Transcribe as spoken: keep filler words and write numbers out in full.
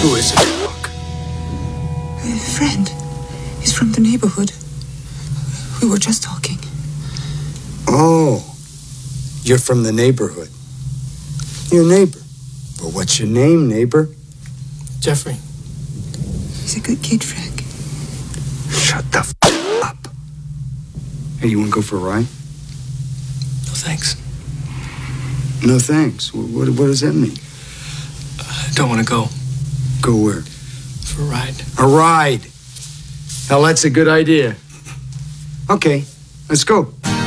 Who is it, Brooke? A friend. He's from the neighborhood. We were just talking. Oh, you're from the neighborhood. Your neighbor. Well, what's your name, neighbor? Jeffrey. He's a good kid, Frank. Shut the f*** up. Hey, you want to go for a ride? No, thanks. No, thanks. What, what, what does that mean? I don't want to go. Go where? For a ride. A ride. Hell, that's a good idea. Okay, let's go.